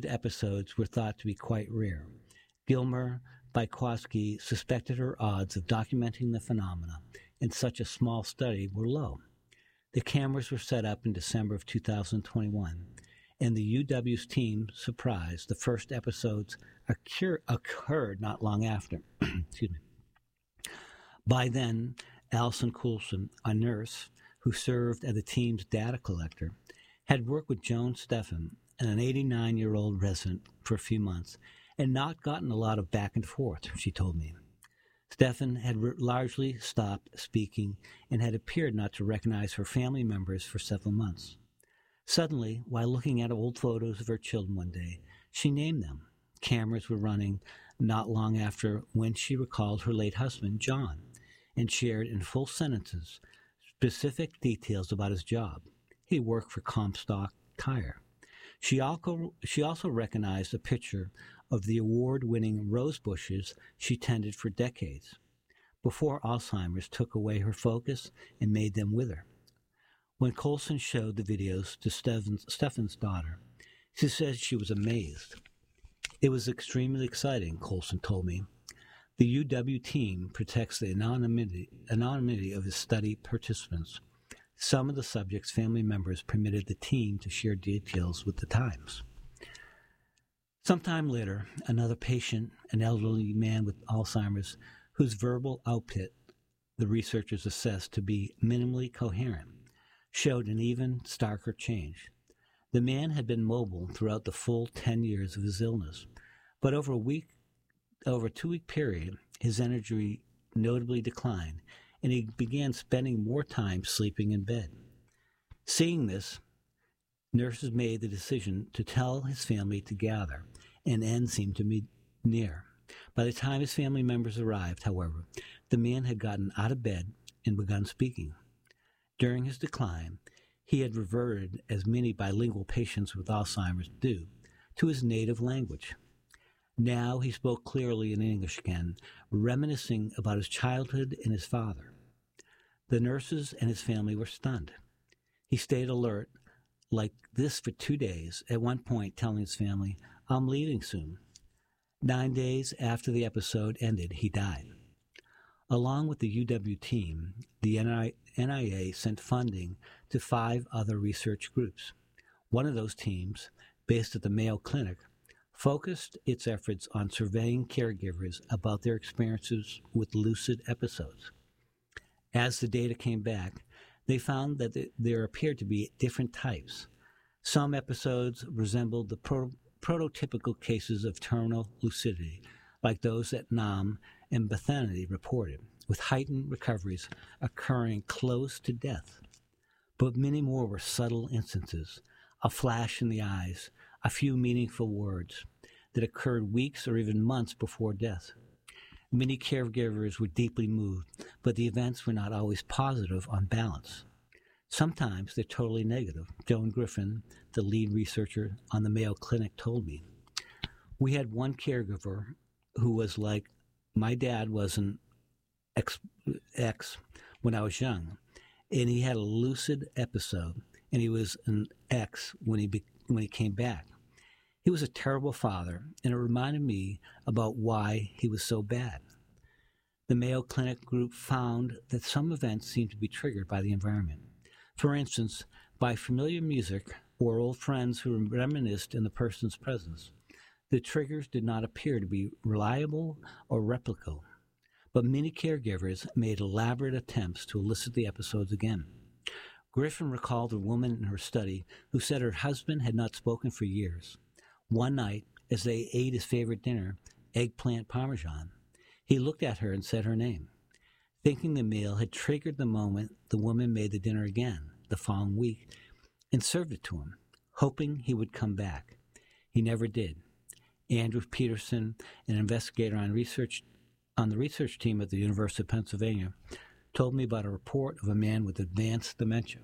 episodes were thought to be quite rare. Gilmer Bykowski suspected her odds of documenting the phenomena in such a small study were low. The cameras were set up in December of 2021, and the UW's team surprised the first episodes occurred not long after. Excuse me. By then, Allison Coulson, a nurse who served as the team's data collector, had worked with Joan Steffen, an 89-year-old resident, for a few months, and not gotten a lot of back and forth, she told me. Steffen had largely stopped speaking and had appeared not to recognize her family members for several months. Suddenly, while looking at old photos of her children one day, she named them. Cameras were running not long after when she recalled her late husband, John, and shared in full sentences specific details about his job. He worked for Comstock Tire. She also recognized a picture of the award-winning rose bushes she tended for decades, before Alzheimer's took away her focus and made them wither. When Coulson showed the videos to Steffen's daughter, she said she was amazed. It was extremely exciting, Coulson told me. The UW team protects the anonymity of his study participants. Some of the subjects' family members permitted the team to share details with the Times. Sometime later, another patient, an elderly man with Alzheimer's, whose verbal output the researchers assessed to be minimally coherent, showed an even starker change. The man had been mobile throughout the full 10 years of his illness, but over a 2-week period, his energy notably declined, and he began spending more time sleeping in bed. Seeing this, nurses made the decision to tell his family to gather. An end seemed to be near. By the time his family members arrived, however, the man had gotten out of bed and begun speaking. During his decline, he had reverted, as many bilingual patients with Alzheimer's do, to his native language. Now he spoke clearly in English again, reminiscing about his childhood and his father. The nurses and his family were stunned. He stayed alert like this for 2 days, at one point telling his family, "I'm leaving soon." 9 days after the episode ended, he died. Along with the UW team, the NIA sent funding to 5 other research groups. One of those teams, based at the Mayo Clinic, focused its efforts on surveying caregivers about their experiences with lucid episodes. As the data came back, they found that there appeared to be different types. Some episodes resembled the prototypical cases of terminal lucidity, like those that Nam and Bethany reported, with heightened recoveries occurring close to death. But many more were subtle instances, a flash in the eyes, a few meaningful words that occurred weeks or even months before death. Many caregivers were deeply moved, but the events were not always positive on balance. Sometimes they're totally negative. Joan Griffin, the lead researcher on the Mayo Clinic, told me. We had one caregiver who was like, my dad was an ex when I was young, and he had a lucid episode, and he was an ex when he came back. He was a terrible father, and it reminded me about why he was so bad. The Mayo Clinic group found that some events seemed to be triggered by the environment. For instance, by familiar music or old friends who reminisced in the person's presence. The triggers did not appear to be reliable or replicable, but many caregivers made elaborate attempts to elicit the episodes again. Griffin recalled a woman in her study who said her husband had not spoken for years. One night, as they ate his favorite dinner, eggplant parmesan, he looked at her and said her name. Thinking the meal had triggered the moment, the woman made the dinner again the following week and served it to him, hoping he would come back. He never did. Andrew Peterson, an investigator on the research team at the University of Pennsylvania, told me about a report of a man with advanced dementia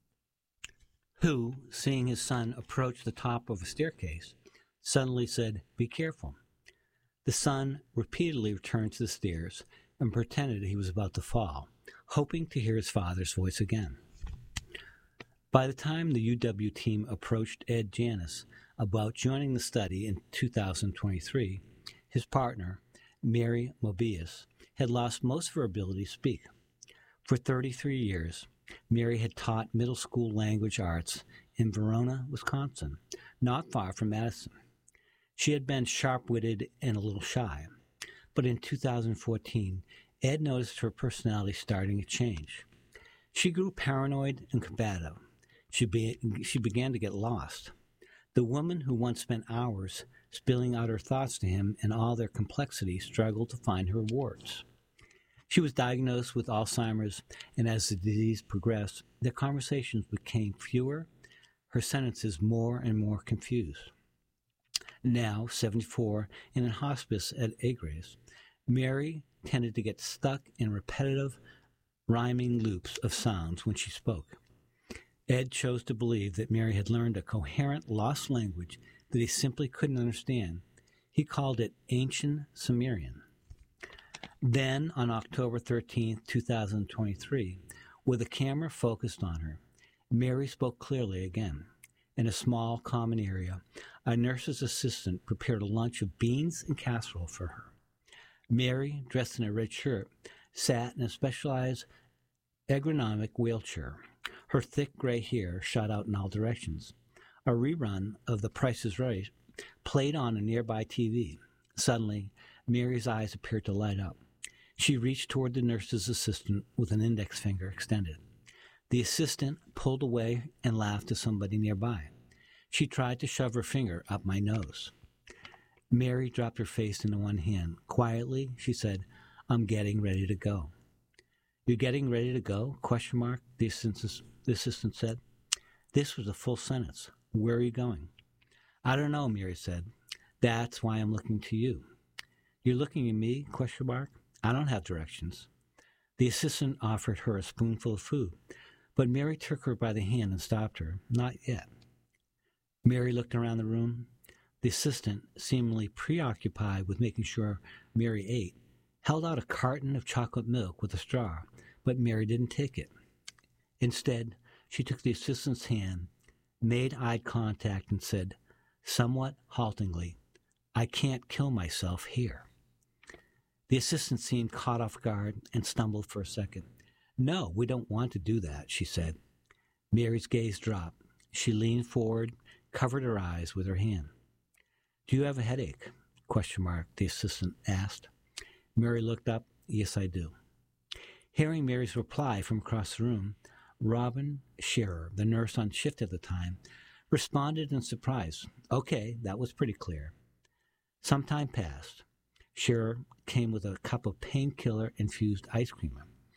who, seeing his son approach the top of a staircase, suddenly said, "Be careful." The son repeatedly returned to the stairs and pretended he was about to fall, hoping to hear his father's voice again. By the time the UW team approached Ed Janis, about joining the study in 2023, his partner, Mary Mobius, had lost most of her ability to speak. For 33 years, Mary had taught middle school language arts in Verona, Wisconsin, not far from Madison. She had been sharp-witted and a little shy, but in 2014, Ed noticed her personality starting to change. She grew paranoid and combative. She began to get lost. The woman who once spent hours spilling out her thoughts to him in all their complexity struggled to find her words. She was diagnosed with Alzheimer's, and as the disease progressed, their conversations became fewer, her sentences more and more confused. Now, 74, and in hospice at Agres, Mary tended to get stuck in repetitive, rhyming loops of sounds when she spoke. Ed chose to believe that Mary had learned a coherent lost language that he simply couldn't understand. He called it Ancient Sumerian. Then, on October 13, 2023, with a camera focused on her, Mary spoke clearly again. In a small common area, a nurse's assistant prepared a lunch of beans and casserole for her. Mary, dressed in a red shirt, sat in a specialized ergonomic wheelchair. Her thick gray hair shot out in all directions. A rerun of The Price is Right played on a nearby TV. Suddenly, Mary's eyes appeared to light up. She reached toward the nurse's assistant with an index finger extended. The assistant pulled away and laughed to somebody nearby. She tried to shove her finger up my nose. Mary dropped her face into one hand. Quietly, she said, "I'm getting ready to go." "You're getting ready to go?" ? The assistant said. This was a full sentence. "Where are you going?" "I don't know," Mary said. "That's why I'm looking to you." "You're looking at me? ? I don't have directions." The assistant offered her a spoonful of food, but Mary took her by the hand and stopped her. "Not yet." Mary looked around the room. The assistant, seemingly preoccupied with making sure Mary ate, held out a carton of chocolate milk with a straw, but Mary didn't take it. Instead, she took the assistant's hand, made eye contact, and said, somewhat haltingly, "I can't kill myself here." The assistant seemed caught off guard and stumbled for a second. "No, we don't want to do that," she said. Mary's gaze dropped. She leaned forward, covered her eyes with her hand. "Do you have a headache? ? The assistant asked. Mary looked up. "Yes, I do." Hearing Mary's reply from across the room, Robin Scherer, the nurse on shift at the time, responded in surprise. "Okay, that was pretty clear." Some time passed. Scherer came with a cup of painkiller-infused ice cream.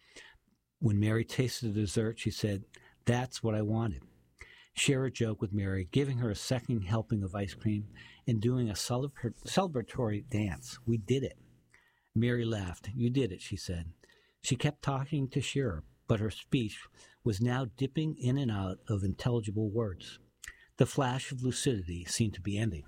When Mary tasted the dessert, she said, "That's what I wanted." Scherer joked with Mary, giving her a second helping of ice cream and doing a celebratory dance. "We did it." Mary laughed. "You did it," she said. She kept talking to Scherer, but her speech was now dipping in and out of intelligible words. The flash of lucidity seemed to be ending.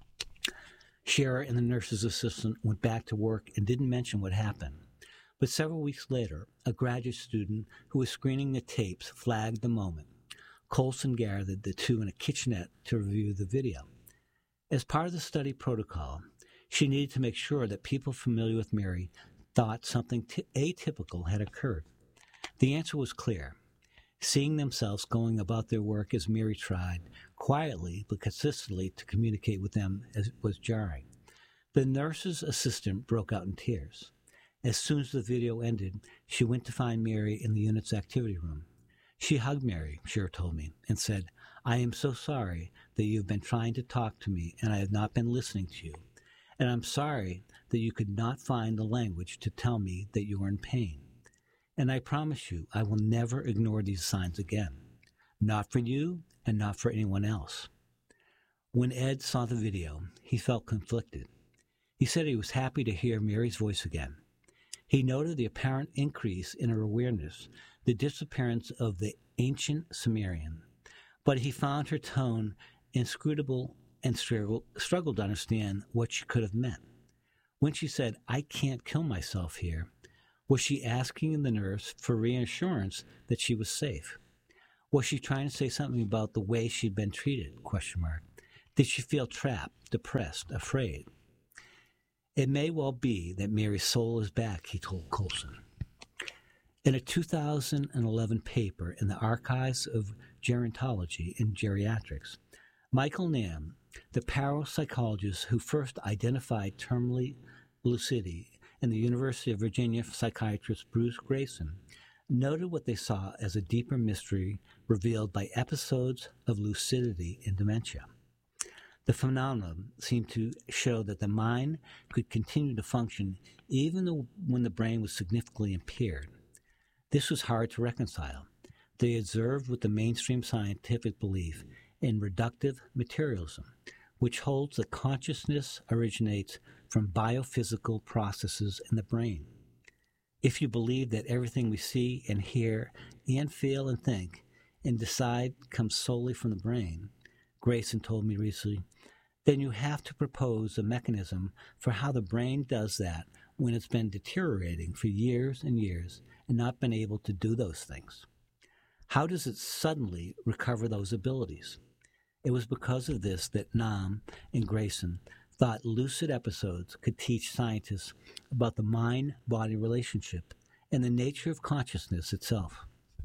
Scherer and the nurse's assistant went back to work and didn't mention what happened. But several weeks later, a graduate student who was screening the tapes flagged the moment. Colson gathered the two in a kitchenette to review the video. As part of the study protocol, she needed to make sure that people familiar with Mary thought something atypical had occurred. The answer was clear. Seeing themselves going about their work as Mary tried, quietly but consistently, to communicate with them was jarring. The nurse's assistant broke out in tears. As soon as the video ended, she went to find Mary in the unit's activity room. She hugged Mary, Scherer told me, and said, "I am so sorry that you have been trying to talk to me and I have not been listening to you. And I'm sorry that you could not find the language to tell me that you were in pain. And I promise you I will never ignore these signs again. Not for you and not for anyone else." When Ed saw the video, he felt conflicted. He said he was happy to hear Mary's voice again. He noted the apparent increase in her awareness, the disappearance of the ancient Sumerian, but he found her tone inscrutable and struggled to understand what she could have meant. When she said, "I can't kill myself here," was she asking the nurse for reassurance that she was safe? Was she trying to say something about the way she'd been treated? Did she feel trapped, depressed, afraid? It may well be that Mary's soul is back, he told Coulson. In a 2011 paper in the Archives of Gerontology and Geriatrics, Michael Nahm, the parapsychologist who first identified terminal lucidity, and the University of Virginia psychiatrist Bruce Grayson, noted what they saw as a deeper mystery revealed by episodes of lucidity in dementia. The phenomenon seemed to show that the mind could continue to function even when the brain was significantly impaired. This was hard to reconcile. They observed with the mainstream scientific belief in reductive materialism, which holds that consciousness originates from biophysical processes in the brain. If you believe that everything we see and hear and feel and think and decide comes solely from the brain, Grayson told me recently, then you have to propose a mechanism for how the brain does that when it's been deteriorating for years and years and not been able to do those things. How does it suddenly recover those abilities? It was because of this that Nahm and Grayson thought lucid episodes could teach scientists about the mind-body relationship and the nature of consciousness itself.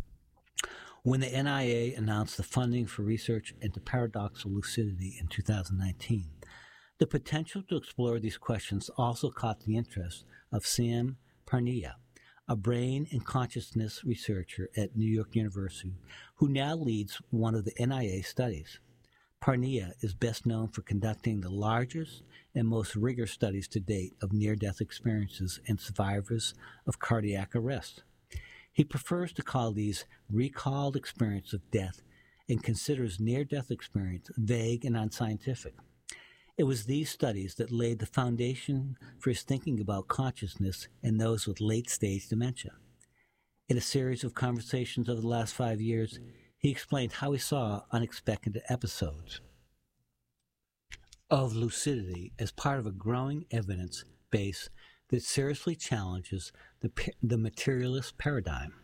When the NIA announced the funding for research into paradoxical lucidity in 2019, the potential to explore these questions also caught the interest of Sam Parnia, a brain and consciousness researcher at New York University, who now leads one of the NIA studies. Parnia is best known for conducting the largest and most rigorous studies to date of near-death experiences in survivors of cardiac arrest. He prefers to call these recalled experiences of death and considers near-death experience vague and unscientific. It was these studies that laid the foundation for his thinking about consciousness in those with late-stage dementia. In a series of conversations over the last 5 years, he explained how he saw unexpected episodes of lucidity as part of a growing evidence base that seriously challenges the materialist paradigm.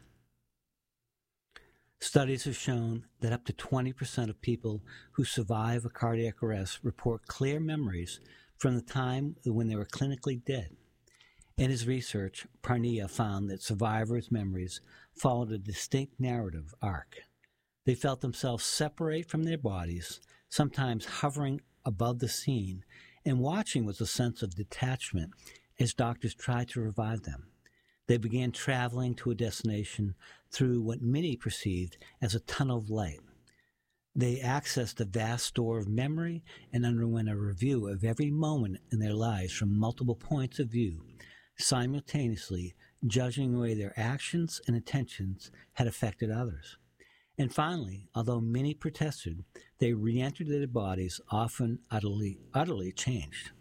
Studies have shown that up to 20% of people who survive a cardiac arrest report clear memories from the time when they were clinically dead. In his research, Parnia found that survivors' memories followed a distinct narrative arc. They felt themselves separate from their bodies, sometimes hovering above the scene, and watching with a sense of detachment as doctors tried to revive them. They began traveling to a destination through what many perceived as a tunnel of light. They accessed a vast store of memory and underwent a review of every moment in their lives from multiple points of view, simultaneously judging the way their actions and intentions had affected others. And finally, although many protested, they re-entered their bodies, often utterly changed.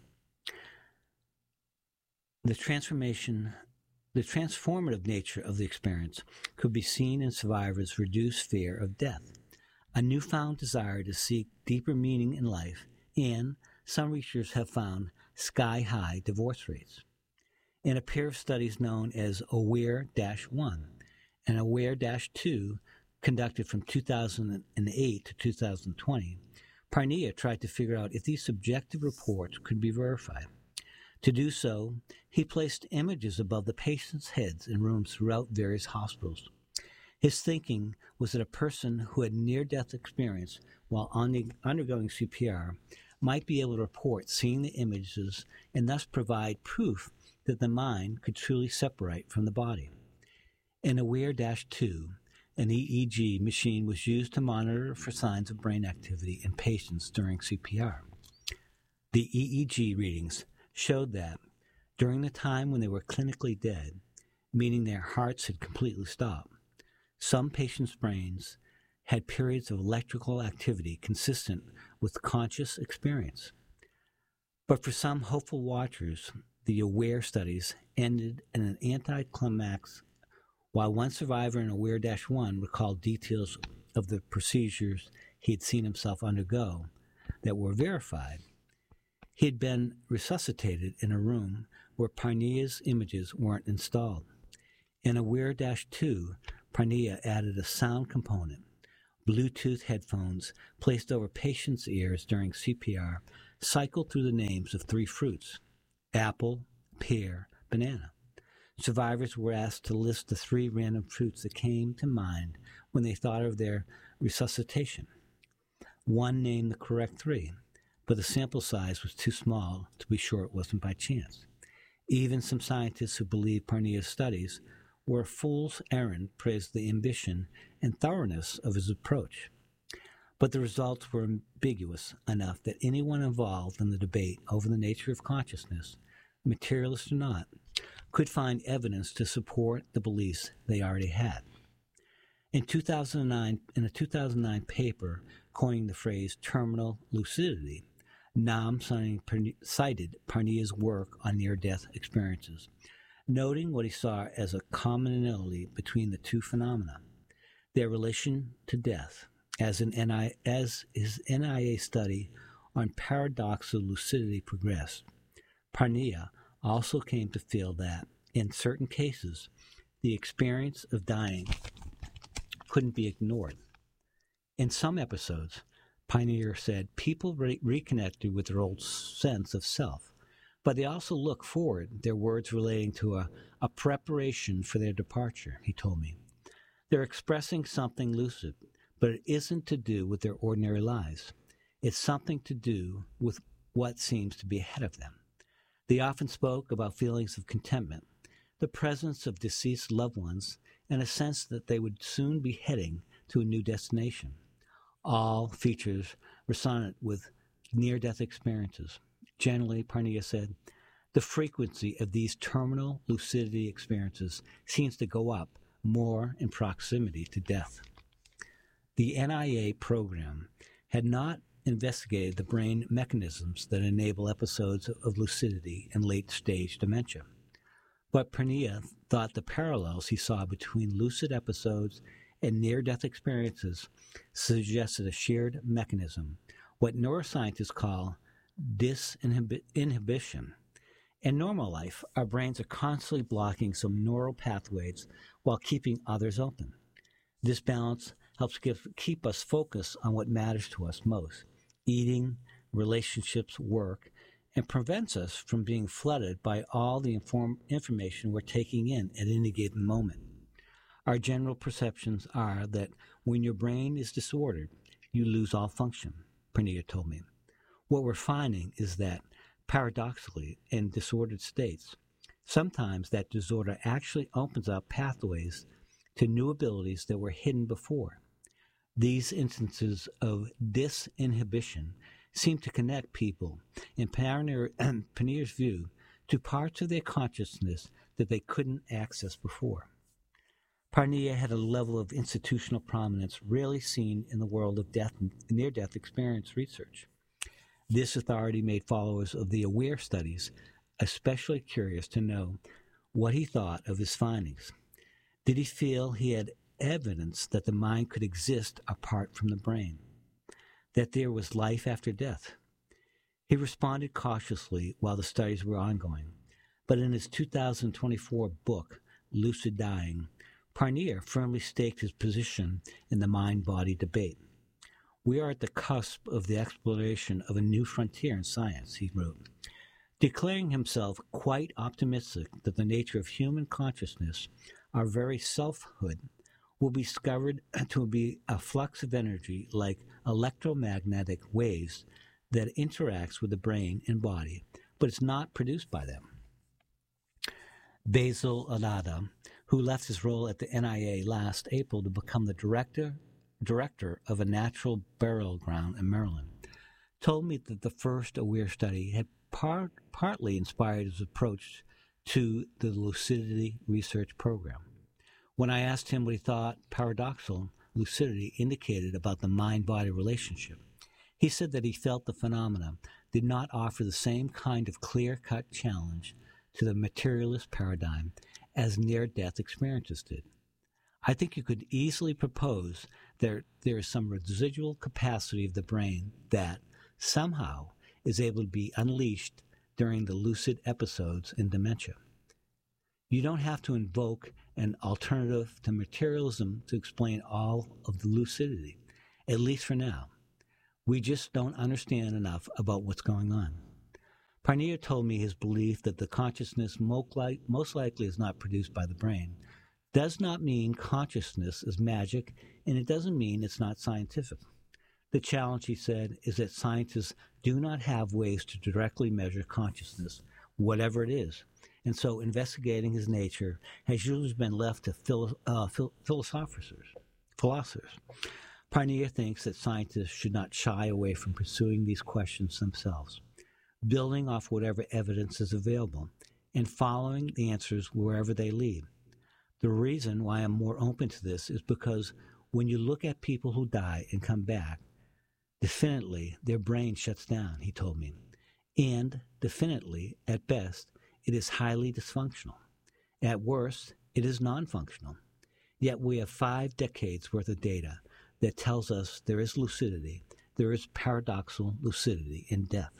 The transformative nature of the experience could be seen in survivors' reduced fear of death, a newfound desire to seek deeper meaning in life, and some researchers have found sky-high divorce rates. In a pair of studies known as AWARE-1 and AWARE-2, conducted from 2008 to 2020, Parnia tried to figure out if these subjective reports could be verified. To do so, he placed images above the patients' heads in rooms throughout various hospitals. His thinking was that a person who had near-death experience while undergoing CPR might be able to report seeing the images and thus provide proof that the mind could truly separate from the body. In AWARE-2, an EEG machine was used to monitor for signs of brain activity in patients during CPR. The EEG readings showed that during the time when they were clinically dead, meaning their hearts had completely stopped, some patients' brains had periods of electrical activity consistent with conscious experience. But for some hopeful watchers, the AWARE studies ended in an anticlimax. While one survivor in AWARE-1 recalled details of the procedures he had seen himself undergo that were verified, he had been resuscitated in a room where Parnia's images weren't installed. In AWARE-2, Parnia added a sound component, Bluetooth headphones placed over patients' ears during CPR cycled through the names of 3 fruits: apple, pear, banana. Survivors were asked to list the 3 random fruits that came to mind when they thought of their resuscitation. One named the correct 3, but the sample size was too small to be sure it wasn't by chance. Even some scientists who believed Parnia's studies were a fool's errand praised the ambition and thoroughness of his approach. But the results were ambiguous enough that anyone involved in the debate over the nature of consciousness, materialist or not, could find evidence to support the beliefs they already had. In a 2009 paper coining the phrase terminal lucidity, Nam cited Parnia's work on near-death experiences, noting what he saw as a commonality between the 2 phenomena: their relation to death, as his NIA study on paradoxal lucidity progressed. Parnia also came to feel that, in certain cases, the experience of dying couldn't be ignored. In some episodes, Parnia said people reconnected with their old sense of self, but they also look forward, their words relating to a preparation for their departure, he told me. They're expressing something lucid, but it isn't to do with their ordinary lives. It's something to do with what seems to be ahead of them. They often spoke about feelings of contentment, the presence of deceased loved ones, and a sense that they would soon be heading to a new destination. All features resonant with near-death experiences. Generally, Parnia said, the frequency of these terminal lucidity experiences seems to go up more in proximity to death. The NIA program had not investigated the brain mechanisms that enable episodes of lucidity and late-stage dementia. But Parnia thought the parallels he saw between lucid episodes and near-death experiences suggested a shared mechanism, what neuroscientists call disinhibition. In normal life, our brains are constantly blocking some neural pathways while keeping others open. This balance helps keep us focused on what matters to us most: eating, relationships, work, and prevents us from being flooded by all the information we're taking in at any given moment. Our general perceptions are that when your brain is disordered, you lose all function, Parnia told me. What we're finding is that, paradoxically, in disordered states, sometimes that disorder actually opens up pathways to new abilities that were hidden before. These instances of disinhibition seem to connect people, in Parnia's view, to parts of their consciousness that they couldn't access before. Parnia had a level of institutional prominence rarely seen in the world of near-death experience research. This authority made followers of the AWARE studies especially curious to know what he thought of his findings. Did he feel he had evidence that the mind could exist apart from the brain, that there was life after death? He responded cautiously while the studies were ongoing, but in his 2024 book, Lucid Dying, Parnia firmly staked his position in the mind-body debate. We are at the cusp of the exploration of a new frontier in science, he wrote, declaring himself quite optimistic that the nature of human consciousness, our very selfhood, will be discovered to be a flux of energy like electromagnetic waves that interacts with the brain and body, but is not produced by them. Basil Adada, who left his role at the NIA last April to become the director of a natural burial ground in Maryland, told me that the first AWARE study had partly inspired his approach to the lucidity research program. When I asked him what he thought paradoxal lucidity indicated about the mind-body relationship, he said that he felt the phenomena did not offer the same kind of clear-cut challenge to the materialist paradigm as near-death experiences did. I think you could easily propose that there is some residual capacity of the brain that, somehow, is able to be unleashed during the lucid episodes in dementia. You don't have to invoke an alternative to materialism to explain all of the lucidity. at least for now. We just don't understand enough about what's going on. Parnia told me his belief that the consciousness most likely is not produced by the brain does not mean consciousness is magic, and it doesn't mean it's not scientific. The challenge, he said, is that scientists do not have ways to directly measure consciousness, whatever it is, and so investigating his nature has usually been left to philosophers. Parnia thinks that scientists should not shy away from pursuing these questions themselves, building off whatever evidence is available, and following the answers wherever they lead. The reason why I'm more open to this is because when you look at people who die and come back, definitely their brain shuts down, he told me. And definitely, at best, it is highly dysfunctional. At worst, it is non-functional. Yet we have 5 decades worth of data that tells us there is lucidity, there is paradoxical lucidity in death.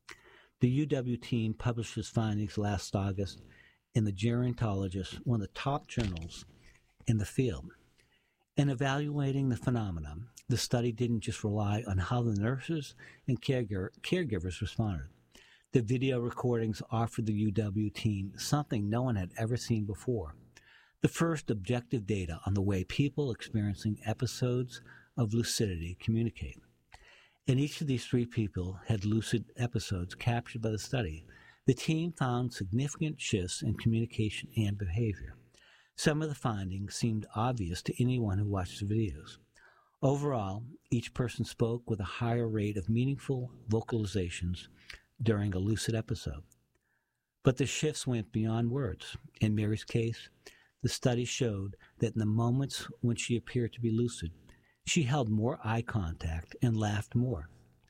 The UW team published its findings last August in the Gerontologist, one of the top journals in the field. In evaluating the phenomenon, the study didn't just rely on how the nurses and caregivers responded. The video recordings offered the UW team something no one had ever seen before: the first objective data on the way people experiencing episodes of lucidity communicate. And each of these 3 people had lucid episodes captured by the study. The team found significant shifts in communication and behavior. Some of the findings seemed obvious to anyone who watched the videos. Overall, each person spoke with a higher rate of meaningful vocalizations during a lucid episode. But the shifts went beyond words. In Mary's case, the study showed that in the moments when she appeared to be lucid, she held more eye contact and laughed more.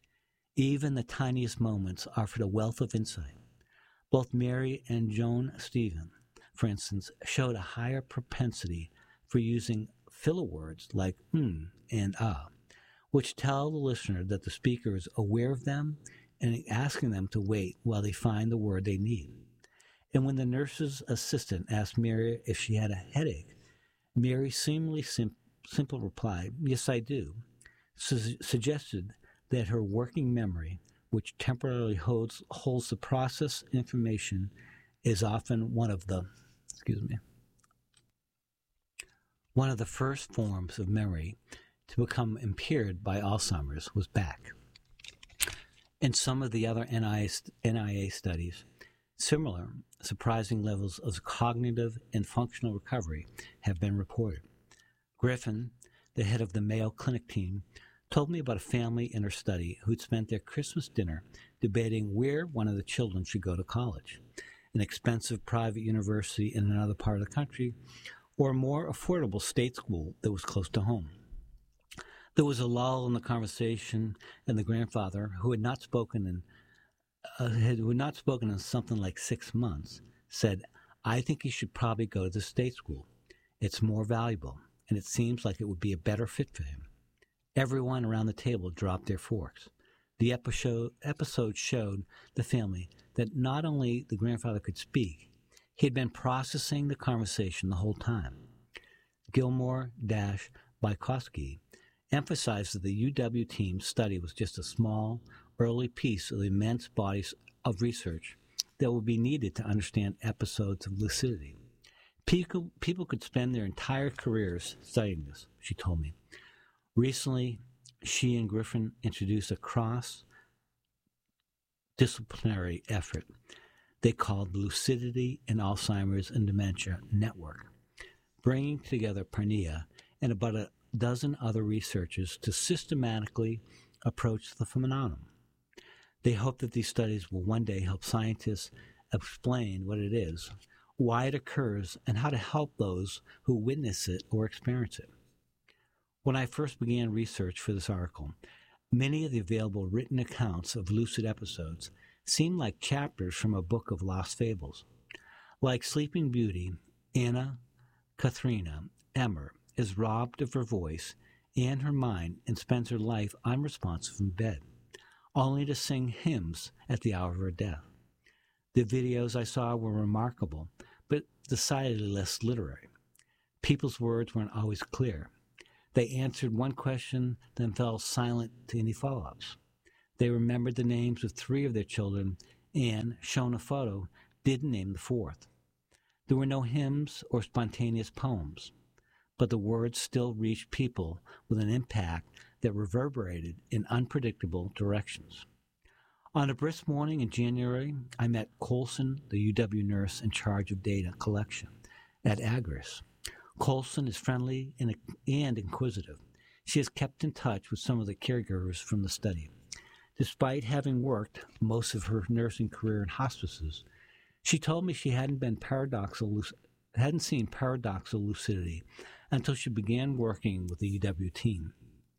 Even the tiniest moments offered a wealth of insight. Both Mary and Joan Stephen, for instance, showed a higher propensity for using filler words like and which tell the listener that the speaker is aware of them and asking them to wait while they find the word they need. And when the nurse's assistant asked Mary if she had a headache, Mary's seemingly simple reply, "Yes, I do," suggested that her working memory, which temporarily holds the process information, is often one of the first forms of memory to become impaired by Alzheimer's, was back. In some of the other NIA studies, similar surprising levels of cognitive and functional recovery have been reported. Griffin, the head of the Mayo Clinic team, told me about a family in her study who'd spent their Christmas dinner debating where one of the children should go to college: an expensive private university in another part of the country, or a more affordable state school that was close to home. There was a lull in the conversation, and the grandfather, who had not spoken in something like 6 months, said, "I think he should probably go to the state school. It's more valuable, and it seems like it would be a better fit for him." Everyone around the table dropped their forks. The episode showed the family that not only the grandfather could speak, he had been processing the conversation the whole time. Gilmore-Bykowski emphasized that the UW team's study was just a small, early piece of the immense bodies of research that would be needed to understand episodes of lucidity. People could spend their entire careers studying this, she told me. Recently, she and Griffin introduced a cross-disciplinary effort they called the Lucidity in Alzheimer's and Dementia Network, bringing together Parnia and about a dozen other researchers to systematically approach the phenomenon. They hope that these studies will one day help scientists explain what it is, why it occurs, and how to help those who witness it or experience it. When I first began research for this article, many of the available written accounts of lucid episodes seemed like chapters from a book of lost fables. Like Sleeping Beauty, Anna Katharina Emmer is robbed of her voice and her mind and spends her life unresponsive in bed, only to sing hymns at the hour of her death. The videos I saw were remarkable, but decidedly less literary. People's words weren't always clear. They answered one question, then fell silent to any follow-ups. They remembered the names of 3 of their children and, shown a photo, didn't name the 4th. There were no hymns or spontaneous poems, but the words still reached people with an impact that reverberated in unpredictable directions. On a brisk morning in January, I met Colson, the UW nurse in charge of data collection at Agris. Colson is friendly and inquisitive. She has kept in touch with some of the caregivers from the study. Despite having worked most of her nursing career in hospices, she told me she hadn't seen paradoxal lucidity until she began working with the UW team.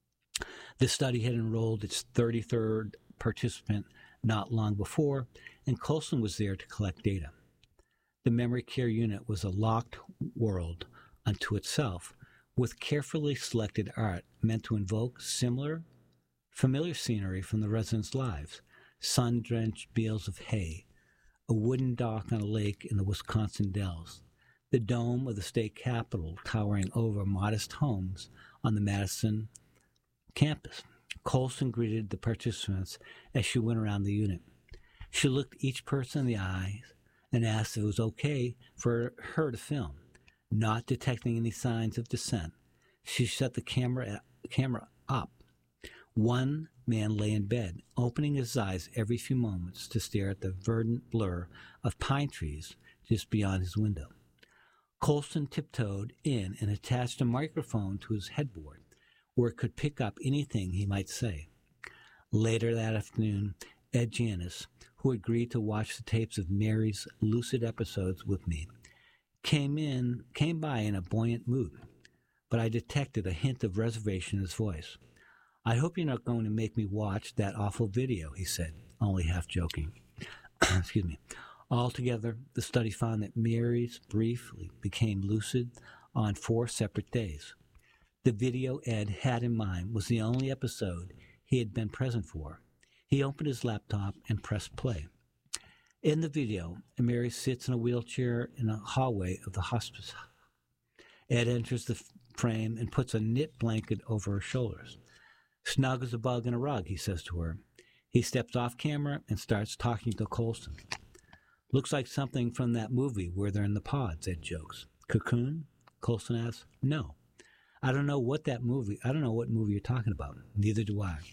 The study had enrolled its 33rd participant not long before, and Colson was there to collect data. The memory care unit was a locked world unto itself, with carefully selected art meant to invoke familiar scenery from the residents' lives: sun-drenched bales of hay, a wooden dock on a lake in the Wisconsin Dells, the dome of the state capitol towering over modest homes on the Madison campus. Colson greeted the participants as she went around the unit. She looked each person in the eyes and asked if it was okay for her to film. Not detecting any signs of dissent, she set the camera up. One man lay in bed, opening his eyes every few moments to stare at the verdant blur of pine trees just beyond his window. Colson tiptoed in and attached a microphone to his headboard, where it could pick up anything he might say. Later that afternoon, Ed Janis, who agreed to watch the tapes of Mary's lucid episodes with me, came by in a buoyant mood, but I detected a hint of reservation in his voice. "I hope you're not going to make me watch that awful video," he said, only half joking. Excuse me. Altogether, the study found that Mary's briefly became lucid on 4 separate days. The video Ed had in mind was the only episode he had been present for. He opened his laptop and pressed play. In the video, Mary sits in a wheelchair in a hallway of the hospice. Ed enters the frame and puts a knit blanket over her shoulders. "Snug as a bug in a rug," he says to her. He steps off camera and starts talking to Colson. "Looks like something from that movie where they're in the pods," Ed jokes. "Cocoon?" Colson asks. "No. I don't know what movie you're talking about. Neither do I."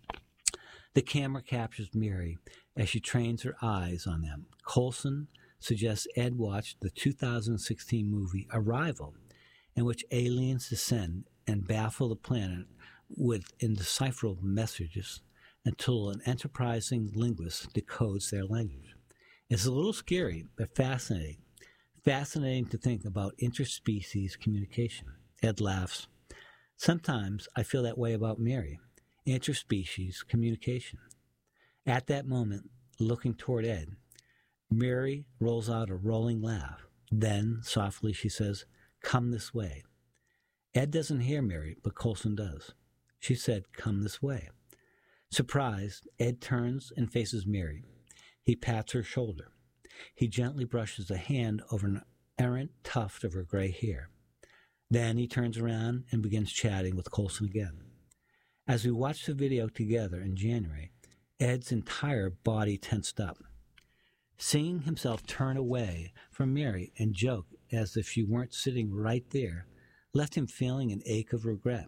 The camera captures Mary as she trains her eyes on them. Colson suggests Ed watch the 2016 movie Arrival, in which aliens descend and baffle the planet with indecipherable messages until an enterprising linguist decodes their language. It's a little scary, but fascinating. Fascinating to think about interspecies communication. Ed laughs. "Sometimes I feel that way about Mary. Interspecies communication." At that moment, looking toward Ed, Mary rolls out a rolling laugh. Then, softly, she says, "Come this way." Ed doesn't hear Mary, but Colson does. She said, "Come this way." Surprised, Ed turns and faces Mary. He pats her shoulder. He gently brushes a hand over an errant tuft of her gray hair. Then he turns around and begins chatting with Colson again. As we watched the video together in January, Ed's entire body tensed up. Seeing himself turn away from Mary and joke as if she weren't sitting right there left him feeling an ache of regret.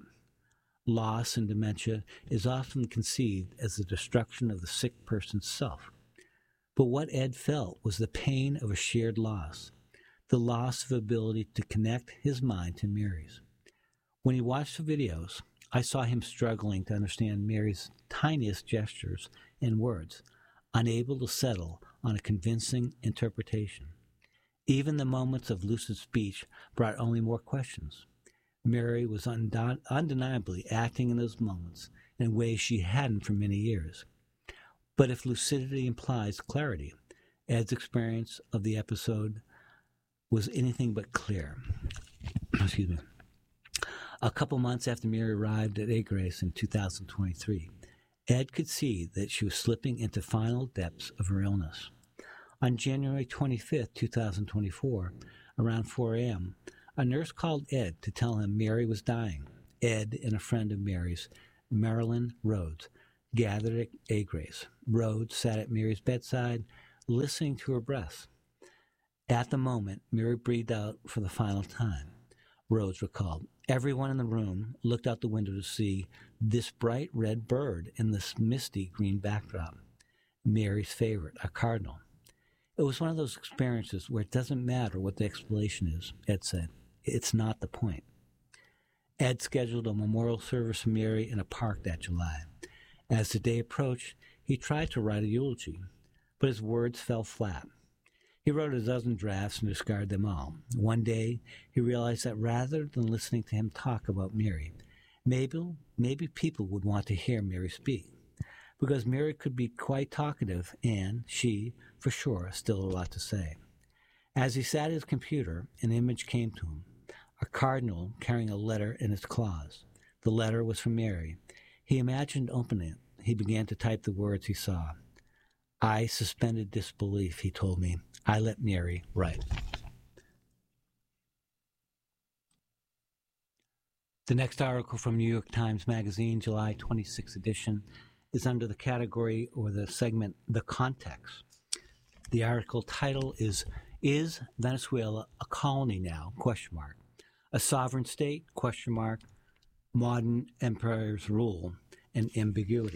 Loss and dementia is often conceived as the destruction of the sick person's self. But what Ed felt was the pain of a shared loss, the loss of ability to connect his mind to Mary's. When he watched the videos, I saw him struggling to understand Mary's tiniest gestures and words, unable to settle on a convincing interpretation. Even the moments of lucid speech brought only more questions. Mary was undeniably acting in those moments in ways she hadn't for many years. But if lucidity implies clarity, Ed's experience of the episode was anything but clear. Excuse me. A couple months after Mary arrived at Agris in 2023, Ed could see that she was slipping into final depths of her illness. On January 25, 2024, around 4 a.m., a nurse called Ed to tell him Mary was dying. Ed, and a friend of Mary's, Marilyn Rhodes, gathered at Agray's. Rhodes sat at Mary's bedside, listening to her breath. At the moment, Mary breathed out for the final time. Rhodes recalled. Everyone in the room looked out the window to see this bright red bird in this misty green backdrop. Mary's favorite, a cardinal. It was one of those experiences where it doesn't matter what the explanation is, Ed said. It's not the point. Ed scheduled a memorial service for Mary in a park that July. As the day approached, he tried to write a eulogy, but his words fell flat. He wrote a dozen drafts and discarded them all. One day, he realized that rather than listening to him talk about Mary, maybe people would want to hear Mary speak, because Mary could be quite talkative and she, for sure, still a lot to say. As he sat at his computer, an image came to him, a cardinal carrying a letter in its claws. The letter was from Mary. He imagined opening it. He began to type the words he saw. I suspended disbelief, he told me. I let Mary write. The next article from New York Times Magazine, July 26th edition, is under the category or the segment, The Context. The article title is Venezuela a Colony Now? A sovereign state? Modern empire's rule and ambiguity.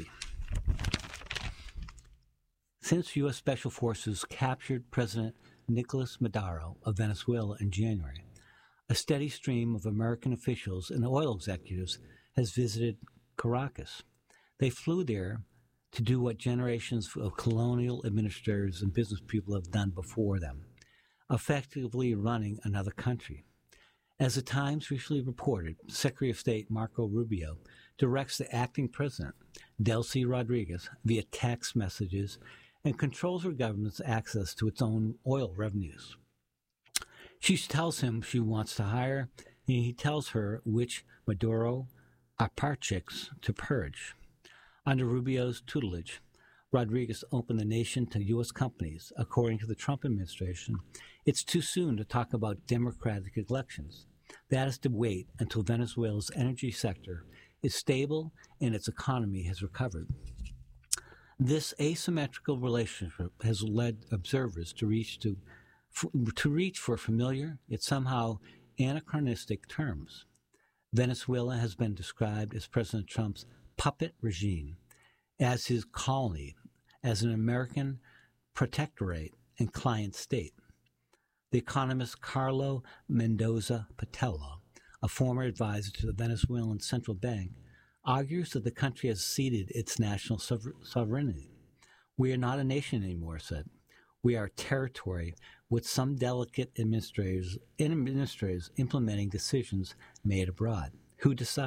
Since U.S. Special Forces captured President Nicolas Maduro of Venezuela in January, a steady stream of American officials and oil executives has visited Caracas. They flew there to do what generations of colonial administrators and business people have done before them, effectively running another country. As the Times recently reported, Secretary of State Marco Rubio directs the acting president, Delcy Rodriguez, via text messages and controls her government's access to its own oil revenues. She tells him she wants to hire, and he tells her which Maduro apparatchiks to purge. Under Rubio's tutelage, Rodriguez opened the nation to U.S. companies. According to the Trump administration, it's too soon to talk about democratic elections. That is to wait until Venezuela's energy sector is stable and its economy has recovered. This asymmetrical relationship has led observers to reach for familiar, yet somehow anachronistic terms. Venezuela has been described as President Trump's puppet regime, as his colony, as an American protectorate and client state. The economist Carlo Mendoza Patello, a former advisor to the Venezuelan Central Bank, argues that the country has ceded its national sovereignty. We are not a nation anymore, said. We are a territory with some delicate administrators implementing decisions made abroad. Who decides? ?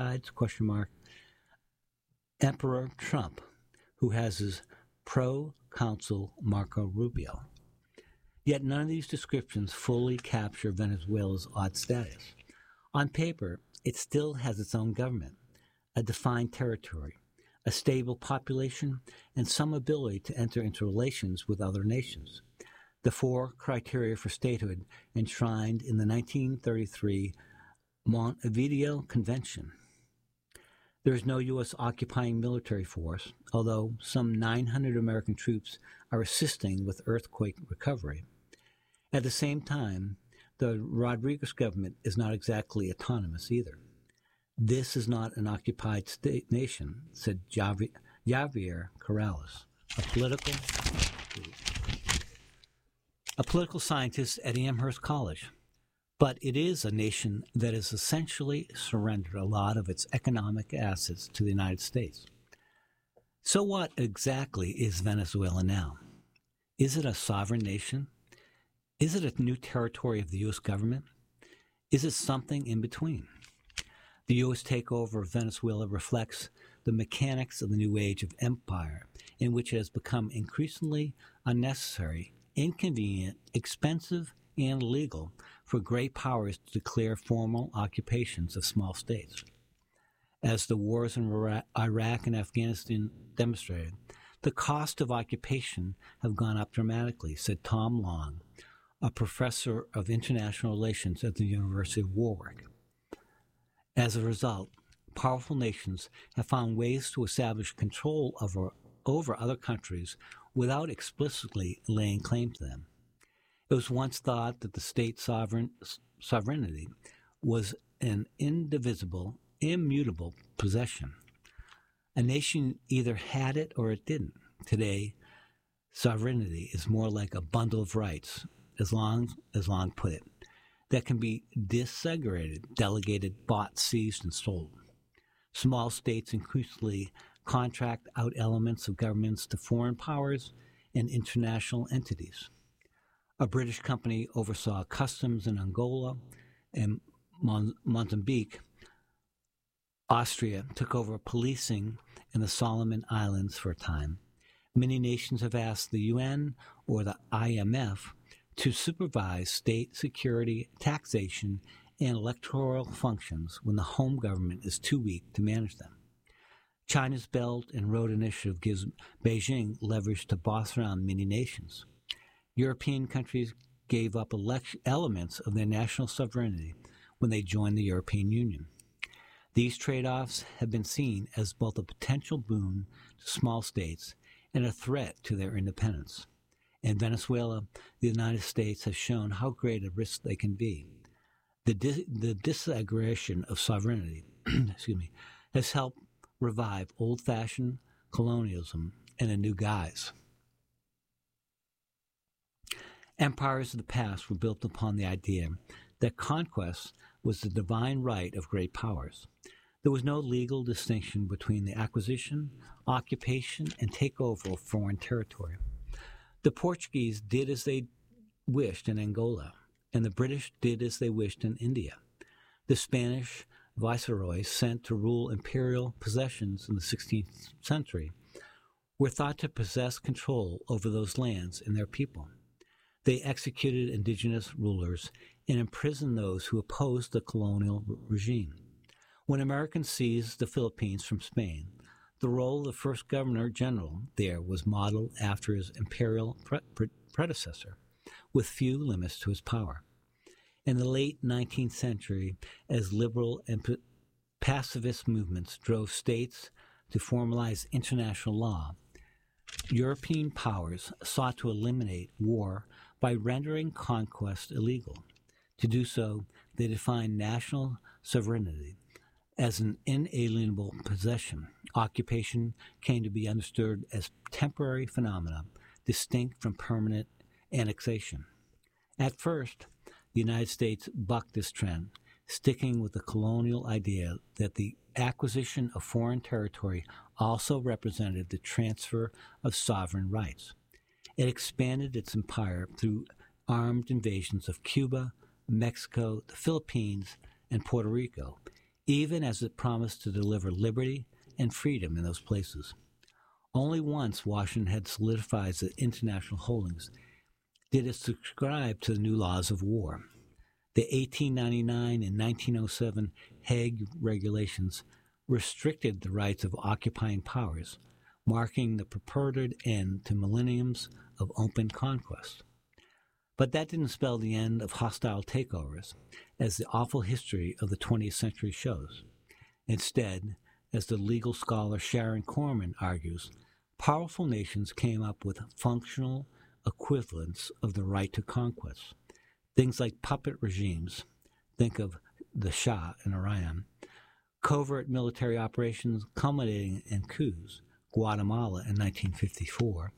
Emperor Trump, who has his pro-consul Marco Rubio. Yet none of these descriptions fully capture Venezuela's odd status. On paper, it still has its own government, a defined territory, a stable population, and some ability to enter into relations with other nations. The four criteria for statehood enshrined in the 1933 Montevideo Convention. There is no U.S. occupying military force, although some 900 American troops are assisting with earthquake recovery. At the same time, the Rodriguez government is not exactly autonomous either. This is not an occupied state nation, said Javier Corrales, a political scientist at Amherst College. But it is a nation that has essentially surrendered a lot of its economic assets to the United States. So what exactly is Venezuela now? Is it a sovereign nation? Is it a new territory of the U.S. government? Is it something in between? The U.S. takeover of Venezuela reflects the mechanics of the new age of empire, in which it has become increasingly unnecessary, inconvenient, expensive, and illegal for great powers to declare formal occupations of small states. As the wars in Iraq and Afghanistan demonstrated, the cost of occupation have gone up dramatically, said Tom Long, a professor of international relations at the University of Warwick. As a result, powerful nations have found ways to establish control over other countries without explicitly laying claim to them. It was once thought that the state's sovereignty was an indivisible, immutable possession. A nation either had it or it didn't. Today, sovereignty is more like a bundle of rights, as Long put it, that can be desegregated, delegated, bought, seized, and sold. Small states increasingly contract out elements of governments to foreign powers and international entities. A British company oversaw customs in Angola and Mozambique. Austria took over policing in the Solomon Islands for a time. Many nations have asked the UN or the IMF to supervise state security, taxation, and electoral functions when the home government is too weak to manage them. China's Belt and Road Initiative gives Beijing leverage to boss around many nations. European countries gave up elements of their national sovereignty when they joined the European Union. These trade-offs have been seen as both a potential boon to small states and a threat to their independence. In Venezuela, the United States has shown how great a risk they can be. The disaggregation of sovereignty has helped revive old-fashioned colonialism in a new guise. Empires of the past were built upon the idea that conquest was the divine right of great powers. There was no legal distinction between the acquisition, occupation, and takeover of foreign territory. The Portuguese did as they wished in Angola, and the British did as they wished in India. The Spanish viceroys sent to rule imperial possessions in the 16th century were thought to possess control over those lands and their people. They executed indigenous rulers and imprisoned those who opposed the colonial regime. When Americans seized the Philippines from Spain, the role of the first governor-general there was modeled after his imperial predecessor, with few limits to his power. In the late 19th century, as liberal and pacifist movements drove states to formalize international law, European powers sought to eliminate war by rendering conquest illegal. To do so, they defined national sovereignty as an inalienable possession. Occupation came to be understood as temporary phenomena, distinct from permanent annexation. At first, the United States bucked this trend, sticking with the colonial idea that the acquisition of foreign territory also represented the transfer of sovereign rights. It expanded its empire through armed invasions of Cuba, Mexico, the Philippines, and Puerto Rico, even as it promised to deliver liberty and freedom in those places. Only once Washington had solidified the international holdings did it subscribe to the new laws of war. The 1899 and 1907 Hague Regulations restricted the rights of occupying powers, marking the purported end to millenniums of open conquest. But that didn't spell the end of hostile takeovers, as the awful history of the 20th century shows. Instead, as the legal scholar Sharon Corman argues, powerful nations came up with functional equivalents of the right to conquest. Things like puppet regimes, think of the Shah in Iran, covert military operations culminating in coups, Guatemala in 1954,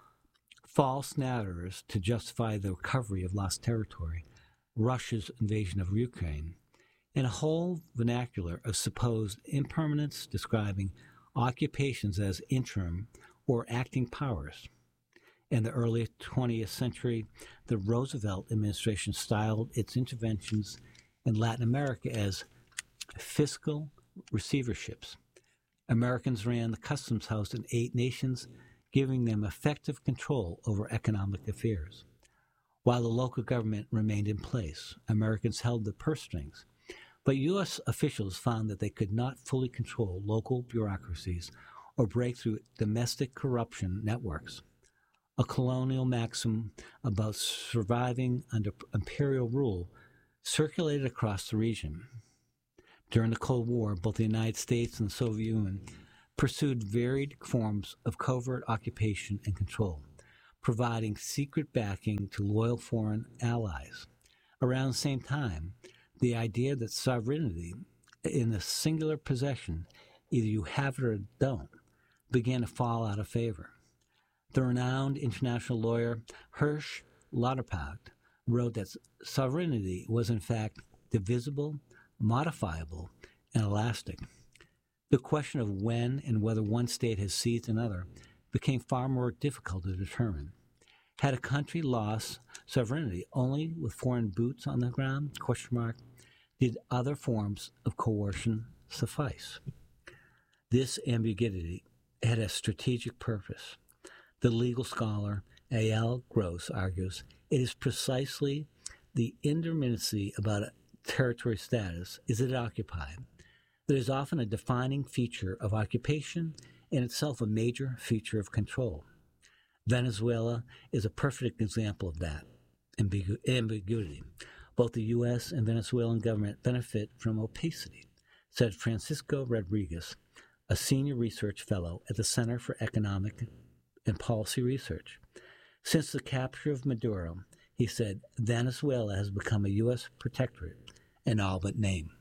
false narratives to justify the recovery of lost territory, Russia's invasion of Ukraine, and a whole vernacular of supposed impermanence describing occupations as interim or acting powers. In the early 20th century, the Roosevelt administration styled its interventions in Latin America as fiscal receiverships. Americans ran the customs house in 8 nations, giving them effective control over economic affairs. While the local government remained in place, Americans held the purse strings. But U.S. officials found that they could not fully control local bureaucracies or break through domestic corruption networks. A colonial maxim about surviving under imperial rule circulated across the region. During the Cold War, both the United States and the Soviet Union pursued varied forms of covert occupation and control, providing secret backing to loyal foreign allies. Around the same time, the idea that sovereignty in a singular possession, either you have it or don't, began to fall out of favor. The renowned international lawyer Hirsch Lauterpacht wrote that sovereignty was in fact divisible, modifiable, and elastic. The question of when and whether one state has seized another became far more difficult to determine. Had a country lost sovereignty only with foreign boots on the ground? Did other forms of coercion suffice? This ambiguity had a strategic purpose. The legal scholar A.L. Gross argues it is precisely the indeterminacy about a territory status, is it occupied, that is often a defining feature of occupation and itself a major feature of control. Venezuela is a perfect example of that ambiguity. Both the U.S. and Venezuelan government benefit from opacity, said Francisco Rodriguez, a senior research fellow at the Center for Economic and Policy Research. Since the capture of Maduro, he said, Venezuela has become a U.S. protectorate in all but name.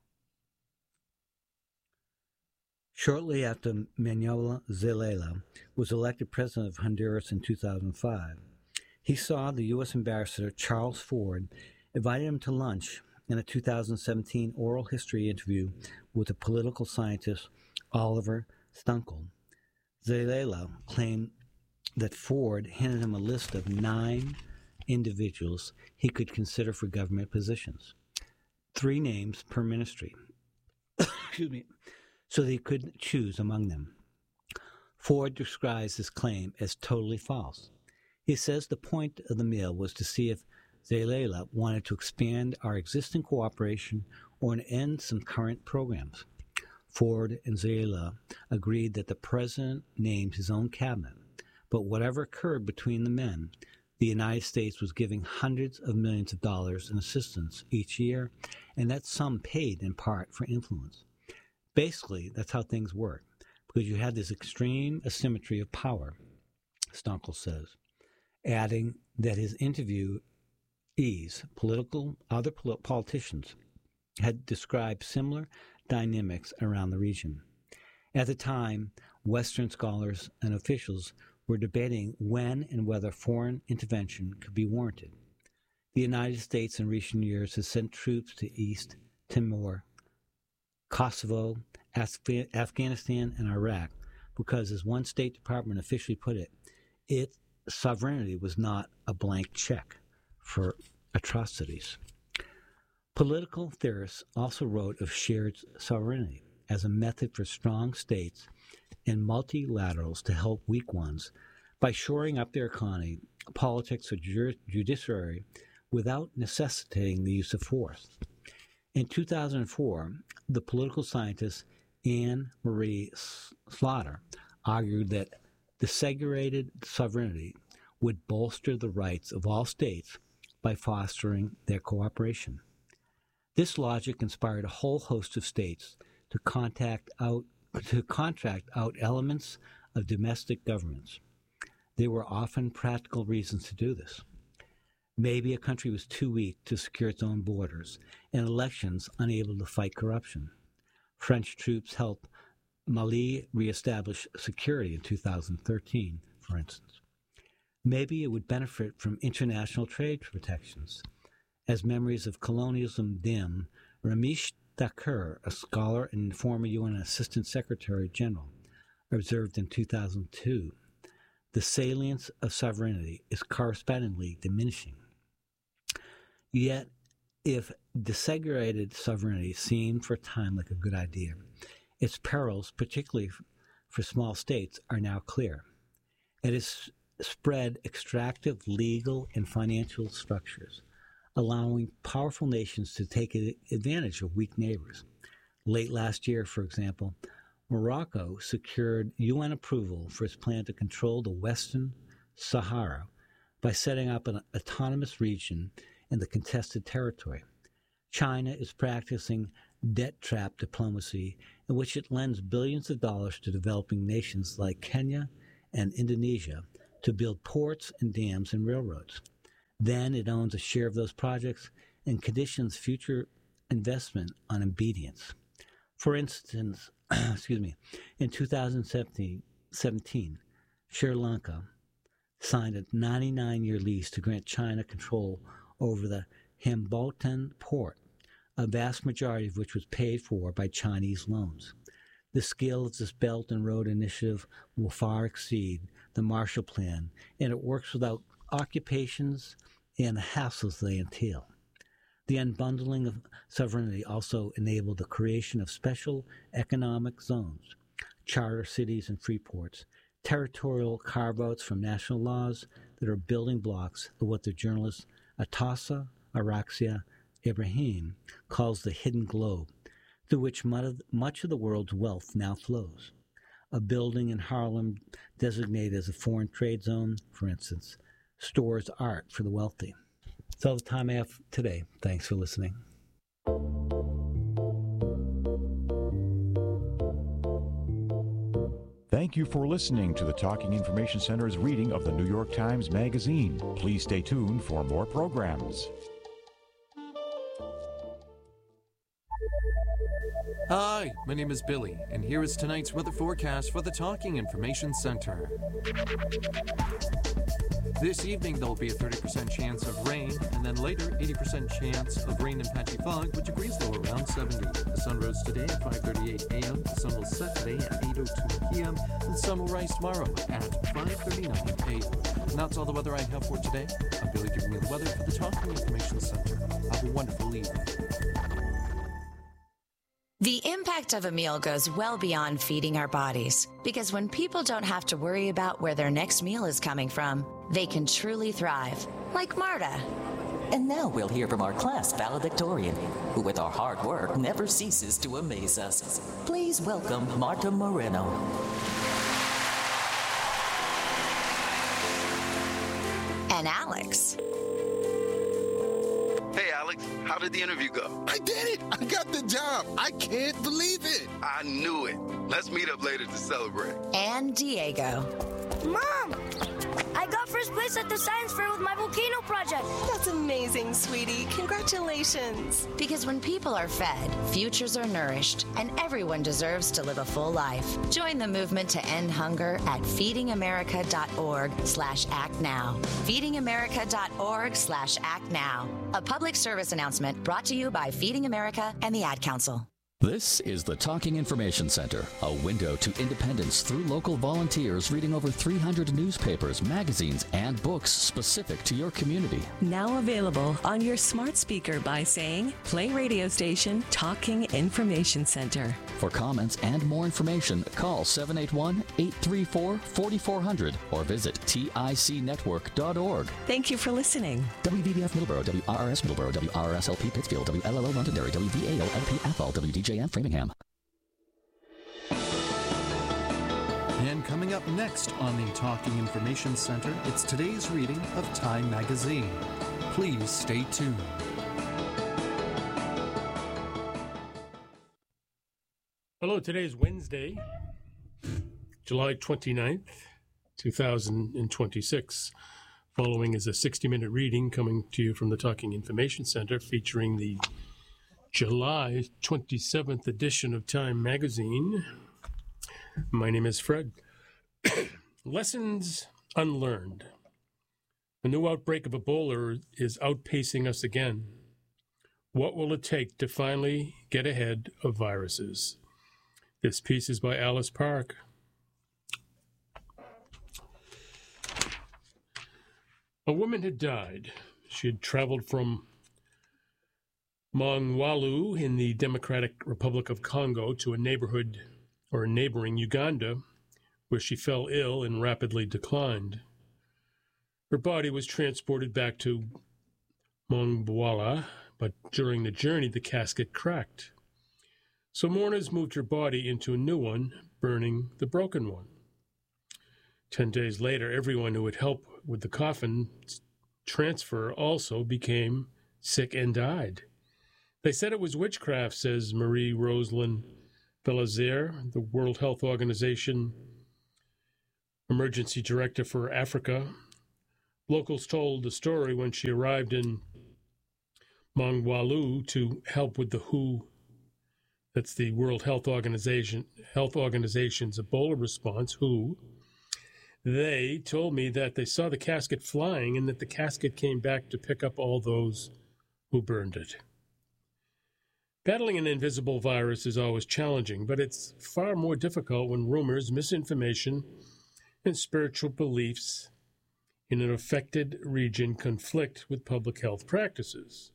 Shortly after Manuel Zelaya was elected president of Honduras in 2005, he saw the U.S. ambassador Charles Ford invited him to lunch in a 2017 oral history interview with the political scientist Oliver Stunkel. Zelaya claimed that Ford handed him a list of 9 individuals he could consider for government positions, 3 names per ministry. Excuse me. So they could choose among them. Ford describes this claim as totally false. He says the point of the meal was to see if Zelaya wanted to expand our existing cooperation or to end some current programs. Ford and Zelaya agreed that the president named his own cabinet, but whatever occurred between the men, the United States was giving hundreds of millions of dollars in assistance each year, and that sum paid in part for influence. Basically, that's how things work, because you had this extreme asymmetry of power, Stunkel says, adding that his interviewees, other politicians, had described similar dynamics around the region. At the time, Western scholars and officials were debating when and whether foreign intervention could be warranted. The United States in recent years has sent troops to East Timor, Kosovo, Afghanistan, and Iraq because, as one State Department officially put it, its sovereignty was not a blank check for atrocities. Political theorists also wrote of shared sovereignty as a method for strong states and multilaterals to help weak ones by shoring up their economy, politics, or judiciary without necessitating the use of force. In 2004, the political scientist Anne Marie Slaughter argued that desegregated sovereignty would bolster the rights of all states by fostering their cooperation. This logic inspired a whole host of states to contract out elements of domestic governments. There were often practical reasons to do this. Maybe a country was too weak to secure its own borders, and elections unable to fight corruption. French troops helped Mali reestablish security in 2013, for instance. Maybe it would benefit from international trade protections. As memories of colonialism dim, Ramesh Thakur, a scholar and former UN Assistant Secretary General, observed in 2002, the salience of sovereignty is correspondingly diminishing. Yet, if desegregated sovereignty seemed for a time like a good idea, its perils, particularly for small states, are now clear. It has spread extractive legal and financial structures, allowing powerful nations to take advantage of weak neighbors. Late last year, for example, Morocco secured UN approval for its plan to control the Western Sahara by setting up an autonomous region in the contested territory. China is practicing debt trap diplomacy in which it lends billions of dollars to developing nations like Kenya and Indonesia to build ports and dams and railroads. Then it owns a share of those projects and conditions future investment on obedience. For instance, in 2017, Sri Lanka signed a 99-year lease to grant China control over the Hambantota port, a vast majority of which was paid for by Chinese loans. The scale of this Belt and Road Initiative will far exceed the Marshall Plan, and it works without occupations and the hassles they entail. The unbundling of sovereignty also enabled the creation of special economic zones, charter cities and free ports, territorial carve-outs from national laws that are building blocks of what the journalist Atassa Araxia Ibrahim calls the hidden globe, through which much of the world's wealth now flows. A building in Harlem designated as a foreign trade zone, for instance, stores art for the wealthy. That's all the time I have today. Thanks for listening. Thank you for listening to the Talking Information Center's reading of the New York Times Magazine. Please stay tuned for more programs. Hi, my name is Billy, and here is tonight's weather forecast for the Talking Information Center. This evening, there will be a 30% chance of rain, and then later, 80% chance of rain and patchy fog, with degrees low around 70. The sun rose today at 5:38 a.m., the sun will set today at 8:02 p.m., and the sun will rise tomorrow at 5:39 a.m. And that's all the weather I have for today. I'm Billy giving you the weather for the Talking Information Center. Have a wonderful evening. The impact of a meal goes well beyond feeding our bodies, because when people don't have to worry about where their next meal is coming from, they can truly thrive, like Marta. And now we'll hear from our class valedictorian, who with our hard work never ceases to amaze us. Please welcome Marta Moreno. And Alex. Hey, Alex, how did the interview go? I did it! I got the job! I can't believe it! I knew it. Let's meet up later to celebrate. And Diego. Mom! I got first place at the science fair with my volcano project. That's amazing, sweetie. Congratulations. Because when people are fed, futures are nourished, and everyone deserves to live a full life. Join the movement to end hunger at feedingamerica.org/actnow. Feedingamerica.org/actnow. A public service announcement brought to you by Feeding America and the Ad Council. This is the Talking Information Center, a window to independence through local volunteers reading over 300 newspapers, magazines, and books specific to your community. Now available on your smart speaker by saying, play radio station Talking Information Center. For comments and more information, call 781-834-4400 or visit ticnetwork.org. Thank you for listening. WVBF Middleborough, WRRS Middleborough, WRSLP Pittsfield, WLLO Londonderry, WVAO LP Athol, WDJM Framingham. And coming up next on the Talking Information Center, it's today's reading of Time Magazine. Please stay tuned. Hello, today is Wednesday, July 29th, 2026. Following is a 60-minute reading coming to you from the Talking Information Center featuring the July 27th edition of Time Magazine. My name is Fred. Lessons unlearned. A new outbreak of Ebola is outpacing us again. What will it take to finally get ahead of viruses? This piece is by Alice Park. A woman had died. She had traveled from Mongwalu in the Democratic Republic of Congo to a neighboring Uganda, where she fell ill and rapidly declined. Her body was transported back to Mongwala, but during the journey the casket cracked. So mourners moved her body into a new one, burning the broken one. 10 days later, everyone who would help with the coffin transfer also became sick and died. They said it was witchcraft, says Marie Rosalind Belazer, the World Health Organization emergency director for Africa. Locals told the story when she arrived in Mongwalu to help with the WHO, that's the World Health Organization's Ebola response, WHO. They told me that they saw the casket flying and that the casket came back to pick up all those who burned it. Battling an invisible virus is always challenging, but it's far more difficult when rumors, misinformation, and spiritual beliefs in an affected region conflict with public health practices.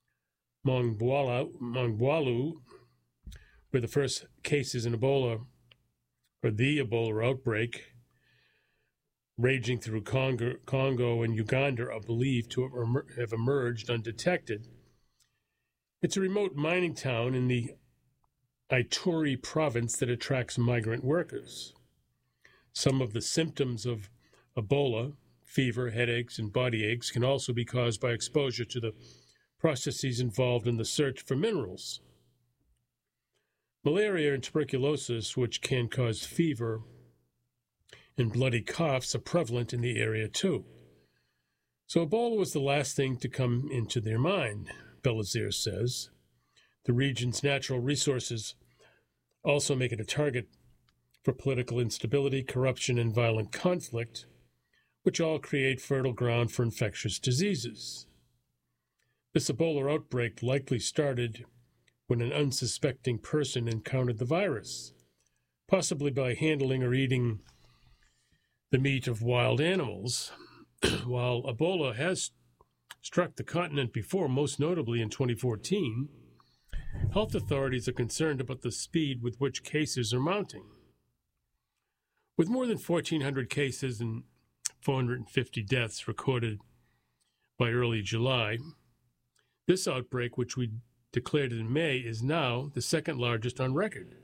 Mongwalu, where the first cases in Ebola, or the Ebola outbreak, raging through Congo and Uganda are believed to have emerged undetected. It's a remote mining town in the Ituri province that attracts migrant workers. Some of the symptoms of Ebola, fever, headaches, and body aches, can also be caused by exposure to the processes involved in the search for minerals. Malaria and tuberculosis, which can cause fever and bloody coughs, are prevalent in the area too. So Ebola was the last thing to come into their mind, Belazer says. The region's natural resources also make it a target for political instability, corruption, and violent conflict, which all create fertile ground for infectious diseases. This Ebola outbreak likely started when an unsuspecting person encountered the virus, possibly by handling or eating the meat of wild animals. While Ebola has struck the continent before, most notably in 2014, health authorities are concerned about the speed with which cases are mounting. With more than 1,400 cases and 450 deaths recorded by early July, this outbreak, which we declared in May, is now the second largest on record.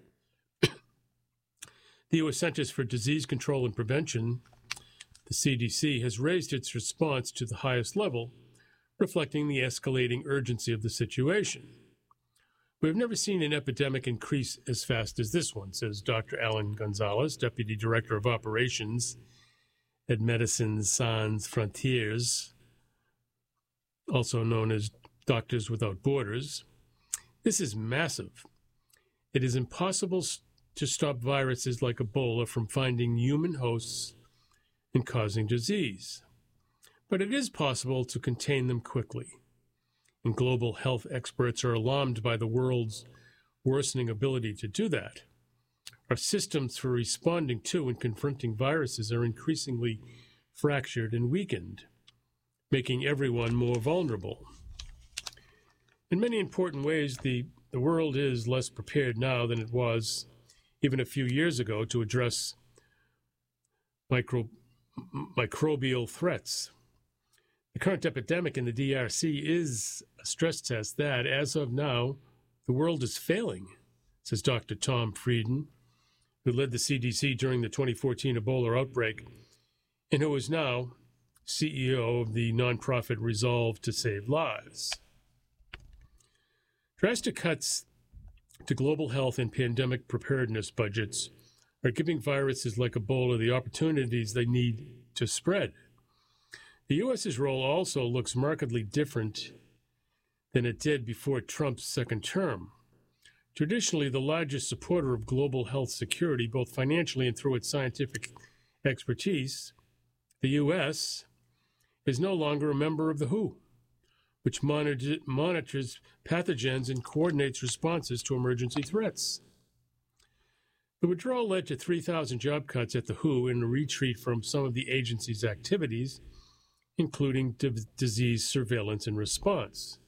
The U.S. Centers for Disease Control and Prevention, the CDC, has raised its response to the highest level, reflecting the escalating urgency of the situation. We have never seen an epidemic increase as fast as this one, says Dr. Alan Gonzalez, Deputy Director of Operations at Médecins Sans Frontières, also known as Doctors Without Borders. This is massive. It is impossible to stop viruses like Ebola from finding human hosts and causing disease. But it is possible to contain them quickly. And global health experts are alarmed by the world's worsening ability to do that. Our systems for responding to and confronting viruses are increasingly fractured and weakened, making everyone more vulnerable. In many important ways, the world is less prepared now than it was even a few years ago to address microbial threats. The current epidemic in the DRC is a stress test that, as of now, the world is failing, says Dr. Tom Frieden, who led the CDC during the 2014 Ebola outbreak and who is now CEO of the nonprofit Resolve to Save Lives. Drastic cuts to global health and pandemic preparedness budgets are giving viruses like Ebola the opportunities they need to spread. The U.S.'s role also looks markedly different than it did before Trump's second term. Traditionally, the largest supporter of global health security, both financially and through its scientific expertise, the U.S. is no longer a member of the WHO, which monitors pathogens and coordinates responses to emergency threats. The withdrawal led to 3,000 job cuts at the WHO and a retreat from some of the agency's activities, including disease surveillance and response.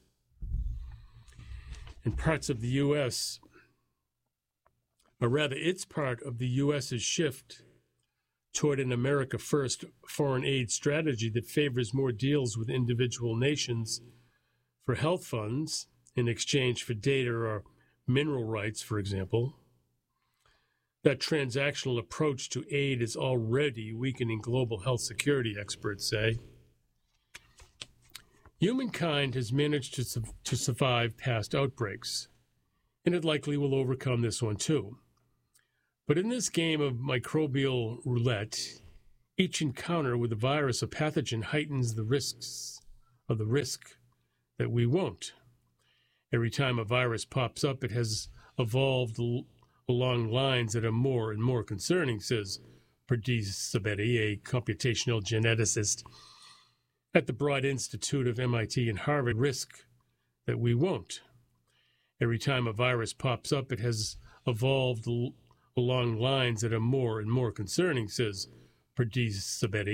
And parts of the U.S., or rather it's part of the U.S.'s shift toward an America First foreign aid strategy that favors more deals with individual nations for health funds in exchange for data or mineral rights, for example. That transactional approach to aid is already weakening global health security, experts say. Humankind has managed to survive past outbreaks, and it likely will overcome this one too. But in this game of microbial roulette, each encounter with a virus or pathogen heightens the risk that we won't. Every time a virus pops up, it has evolved along lines that are more and more concerning, says Pradis Sabeti, a computational geneticist at the Broad Institute of MIT and Harvard. Risk that we won't. Every time a virus pops up, it has evolved along lines that are more and more concerning, says Pradis Sabeti.